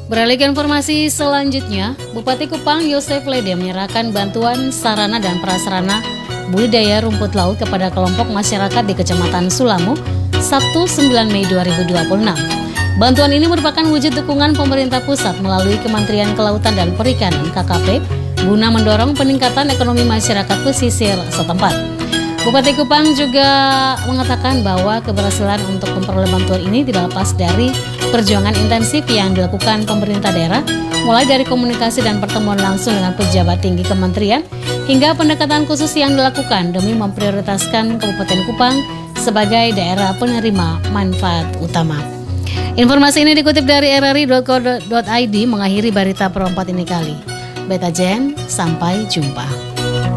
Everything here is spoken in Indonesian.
Beralih ke informasi selanjutnya, Bupati Kupang Yosef Lede menyerahkan bantuan sarana dan prasarana budidaya rumput laut kepada kelompok masyarakat di Kecamatan Sulamu, Sabtu 9 Mei 2026. Bantuan ini merupakan wujud dukungan pemerintah pusat melalui Kementerian Kelautan dan Perikanan (KKP) guna mendorong peningkatan ekonomi masyarakat pesisir setempat. Bupati Kupang juga mengatakan bahwa keberhasilan untuk memperoleh bantuan ini tidak lepas dari perjuangan intensif yang dilakukan pemerintah daerah, mulai dari komunikasi dan pertemuan langsung dengan pejabat tinggi kementerian, hingga pendekatan khusus yang dilakukan demi memprioritaskan Kabupaten Kupang sebagai daerah penerima manfaat utama. Informasi ini dikutip dari rri.co.id mengakhiri berita perempat ini kali. Beta Jen, sampai jumpa.